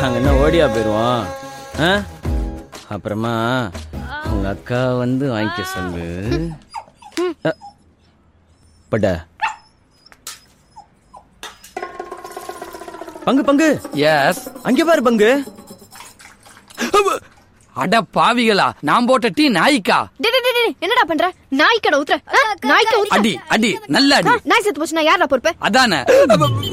அங்கன்னா ஓடியா போயிருவோம். அப்புறமா உங்க அக்கா வந்து வாங்கிக்க சொல்லு. பட பங்கு பங்கு. எஸ். அங்க பாரு பங்கு. அட பாவிகளா, நான் போட்ட டீ நாய்க்கா. என்னடா பண்ற? நாய்க்கடை ஊத்துற. நாய்க்க ஊத்துற. அடி அடி நல்ல அடி. நாய் செத்து போச்சுன்னா யாரா பொறுப்பு? அதானே.